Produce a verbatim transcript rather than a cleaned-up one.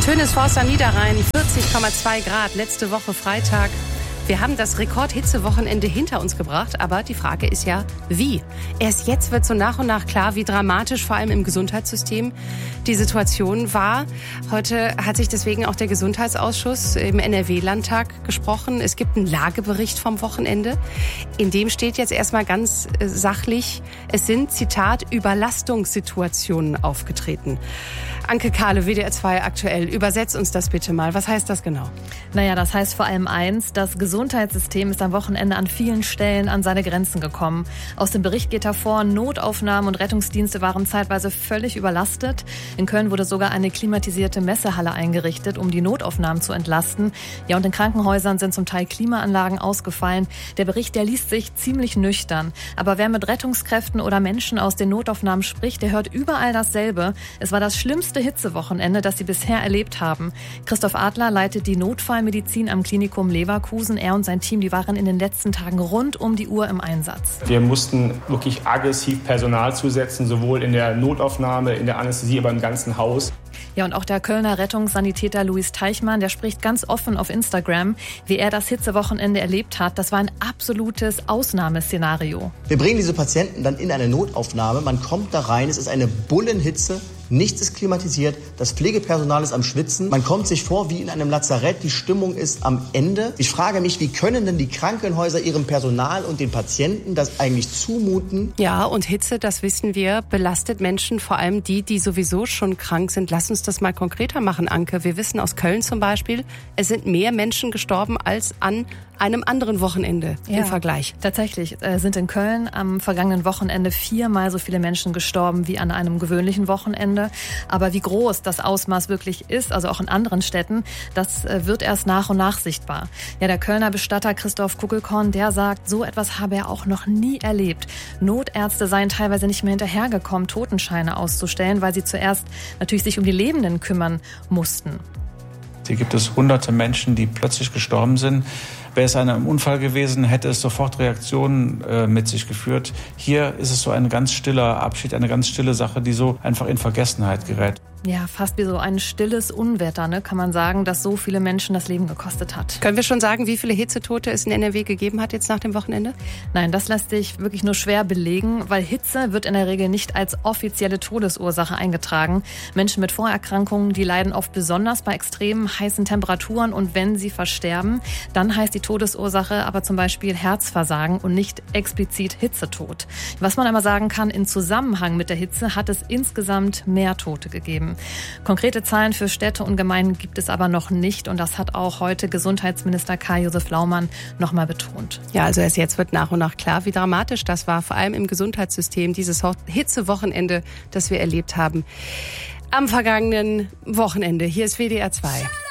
Schönes Forster Niederrhein, vierzig Komma zwei Grad, letzte Woche Freitag. Wir haben das Rekordhitzewochenende hinter uns gebracht, aber die Frage ist ja, wie? Erst jetzt wird so nach und nach klar, wie dramatisch vor allem im Gesundheitssystem die Situation war. Heute hat sich deswegen auch der Gesundheitsausschuss im N R W-Landtag gesprochen. Es gibt einen Lagebericht vom Wochenende. In dem steht jetzt erstmal ganz sachlich, es sind, Zitat, Überlastungssituationen aufgetreten. Anke Kahle, W D R zwei aktuell, übersetzt uns das bitte mal. Was heißt das genau? Naja, das heißt vor allem eins, das Gesundheitssystem ist am Wochenende an vielen Stellen an seine Grenzen gekommen. Aus dem Bericht geht hervor, Notaufnahmen und Rettungsdienste waren zeitweise völlig überlastet. In Köln wurde sogar eine klimatisierte Messehalle eingerichtet, um die Notaufnahmen zu entlasten. Ja, und in Krankenhäusern sind zum Teil Klimaanlagen ausgefallen. Der Bericht, der liest sich ziemlich nüchtern. Aber wer mit Rettungskräften oder Menschen aus den Notaufnahmen spricht, der hört überall dasselbe. Es war das schlimmste Hitzewochenende, das sie bisher erlebt haben. Christoph Adler leitet die Notfallmedizin am Klinikum Leverkusen. Er und sein Team, die waren in den letzten Tagen rund um die Uhr im Einsatz. Wir mussten wirklich aggressiv Personal zusetzen, sowohl in der Notaufnahme, in der Anästhesie, aber im ganzen Haus. Ja, und auch der Kölner Rettungssanitäter Luis Teichmann, der spricht ganz offen auf Instagram, wie er das Hitzewochenende erlebt hat. Das war ein absolutes Ausnahmeszenario. Wir bringen diese Patienten dann in eine Notaufnahme. Man kommt da rein, es ist eine Bullenhitze. Nichts ist klimatisiert, das Pflegepersonal ist am Schwitzen. Man kommt sich vor wie in einem Lazarett, die Stimmung ist am Ende. Ich frage mich, wie können denn die Krankenhäuser ihrem Personal und den Patienten das eigentlich zumuten? Ja, und Hitze, das wissen wir, belastet Menschen, vor allem die, die sowieso schon krank sind. Lass uns das mal konkreter machen, Anke. Wir wissen aus Köln zum Beispiel, es sind mehr Menschen gestorben als an einem anderen Wochenende ja, im Vergleich. Tatsächlich äh, sind in Köln am vergangenen Wochenende viermal so viele Menschen gestorben wie an einem gewöhnlichen Wochenende. Aber wie groß das Ausmaß wirklich ist, also auch in anderen Städten, das äh, wird erst nach und nach sichtbar. Ja, der Kölner Bestatter Christoph Kuckelkorn, der sagt, so etwas habe er auch noch nie erlebt. Notärzte seien teilweise nicht mehr hinterhergekommen, Totenscheine auszustellen, weil sie zuerst natürlich sich um die Lebenden kümmern mussten. Hier gibt es hunderte Menschen, die plötzlich gestorben sind. Wäre es ein Unfall gewesen, hätte es sofort Reaktionen äh, mit sich geführt. Hier ist es so ein ganz stiller Abschied, eine ganz stille Sache, die so einfach in Vergessenheit gerät. Ja, fast wie so ein stilles Unwetter, ne, kann man sagen, das so viele Menschen das Leben gekostet hat. Können wir schon sagen, wie viele Hitzetote es in N R W gegeben hat jetzt nach dem Wochenende? Nein, das lässt sich wirklich nur schwer belegen, weil Hitze wird in der Regel nicht als offizielle Todesursache eingetragen. Menschen mit Vorerkrankungen, die leiden oft besonders bei extremen heißen Temperaturen und wenn sie versterben, dann heißt die Todesursache aber zum Beispiel Herzversagen und nicht explizit Hitzetod. Was man einmal sagen kann, in Zusammenhang mit der Hitze hat es insgesamt mehr Tote gegeben. Konkrete Zahlen für Städte und Gemeinden gibt es aber noch nicht und das hat auch heute Gesundheitsminister Karl-Josef Laumann noch mal betont. Ja, also erst jetzt wird nach und nach klar, wie dramatisch das war, vor allem im Gesundheitssystem, dieses Hitzewochenende, das wir erlebt haben am vergangenen Wochenende. Hier ist W D R zwei.